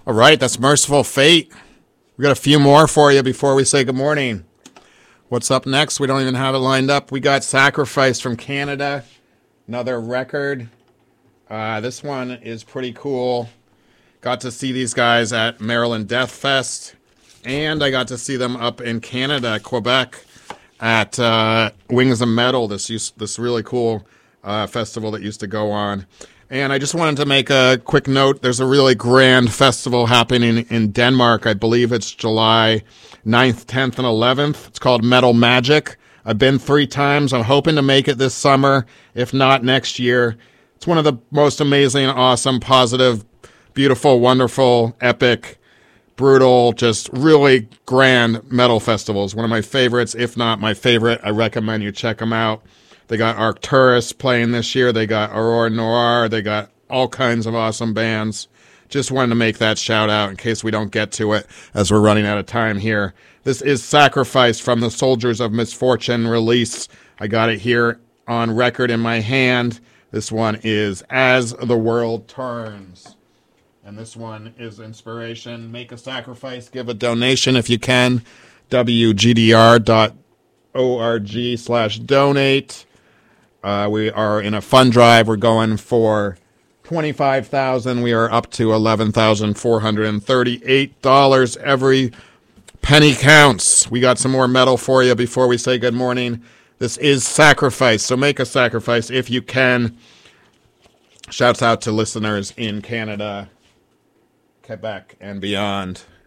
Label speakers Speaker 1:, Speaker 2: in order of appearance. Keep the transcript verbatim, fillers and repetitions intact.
Speaker 1: All right, that's Merciful Fate. We got a few more for you before we say good morning. What's up next? We don't even have it lined up. We got Sacrifice from Canada. Another record. Uh, this one is pretty cool. Got to see these guys at Maryland Death Fest. And I got to see them up in Canada, Quebec, at uh, Wings of Metal, this, used, this really cool uh, festival that used to go on. And I just wanted to make a quick note. There's a really grand festival happening in Denmark. I believe it's July ninth, tenth, and eleventh. It's called Metal Magic. I've been three times. I'm hoping to make it this summer, if not next year. It's one of the most amazing, awesome, positive, beautiful, wonderful, epic, brutal, just really grand metal festivals. One of my favorites, if not my favorite. I recommend you check them out. They got Arcturus playing this year. They got Aurora Noir. They got all kinds of awesome bands. Just wanted to make that shout out in case we don't get to it as we're running out of time here. This is Sacrifice from the Soldiers of Misfortune release. I got it here on record in my hand. This one is As the World Turns. And this one is inspiration. Make a sacrifice. Give a donation if you can. W G D R dot org slash donate. Uh, we are in a fund drive. We're going for twenty-five thousand dollars. We are up to eleven thousand four hundred thirty-eight dollars. Every penny counts. We got some more metal for you before we say good morning. This is Sacrifice, so make a sacrifice if you can. Shouts out to listeners in Canada, Quebec, and beyond.